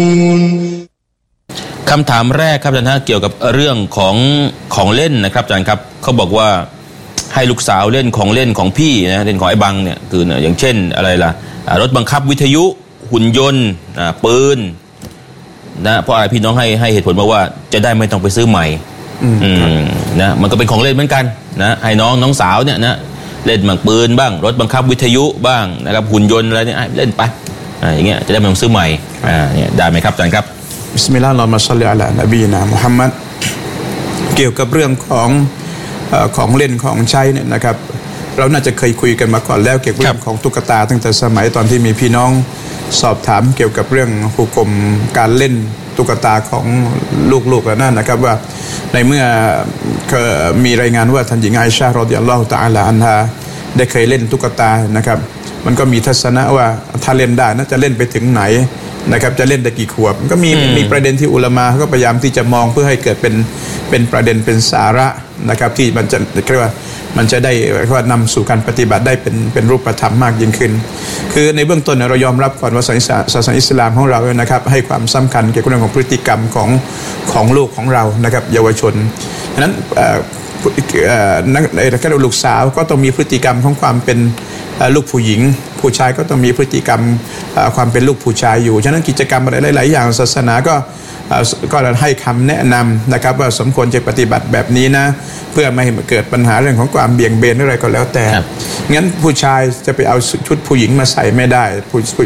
คำถามแรกครับอาจารย์ฮะเกี่ยวกับเรื่องของเล่นนะครับอาจารย์ครับเขาบอกว่าให้ลูกสาวเล่นของเล่นของพี่นะเล่นของไอ้บังเนี่ยคืออย่างเช่นอะไรล่ะรถบังคับวิทยุหุ่นยนต์ปืนนะเพราะอะไรพี่น้องให้เหตุผลมาว่าจะได้ไม่ต้องไปซื้อใหม่นะมันก็เป็นของเล่นเหมือนกันนะให้น้องสาวเนี่ยนะเล่นบังปืนบ้างรถบังคับวิทยุบ้างนะครับหุ่นยนต์อะไรเนี่ยเล่นไปอย่างเงี้ยจะได้ไม่ต้องซื้อใหม่เนี่ยได้ไหมครับอาจารย์ครับบิสมิลลาฮิรเราะห์มาศ็อลลิอะลานบีนะมุฮัมมัดเกี่ยวกับเรื่องของเล่นของใช้เนี่ยนะครับเราน่าจะเคยคุยกันมาก่อนแล้วเกี่ยวกับเรื่องของตุ๊กตาตั้งแต่สมัยตอนที่มีพี่น้องสอบถามเกี่ยวกับเรื่องหุกมการเล่นตุ๊กตาของลูกๆนั่นนะครับว่าในเมื่อมีรายงานว่าท่านหญิงอาอิชะฮ์รอฎิยัลลอฮุตะอาลาอันฮาได้เคยเล่นตุ๊กตานะครับมันก็มีทัศนะว่าถ้าเล่นได้น่าจะเล่นไปถึงไหนนะครับจะเล่นได้กี่ขวบก็มีประเด็นที่อุลามะก็พยายามที่จะมองเพื่อให้เกิดเป็นประเด็นเป็นสาระนะครับที่มันจะเรียกว่ามันจะได้ว่านำสู่การปฏิบัติได้เป็นรูปธรรมมากยิ่งขึ้นคือในเบื้องต้นเรายอมรับก่อนว่าศาสนาอิสลามของเรานะครับให้ความสำคัญเกี่ยวกับเรื่องของพฤติกรรมของลูกของเรานะครับเยาวชนฉะนั้นในลูกสาวก็ต้องมีพฤติกรรมของความเป็นลูกผู้หญิงผู้ชายก็ต้องมีพฤติกรรมความเป็นลูกผู้ชายอยู่ฉะนั้นกิจกรรมอะไรหลายๆอย่างศาสนาก็ให้คำแนะนำนะครับว่าสมควรจะปฏิบัติแบบนี้นะเพื่อไม่ให้เกิดปัญหาเรื่องของความเบี่ยงเบนอะไรก็แล้วแต่งั้นผู้ชายจะไปเอาชุดผู้หญิงมาใส่ไม่ได้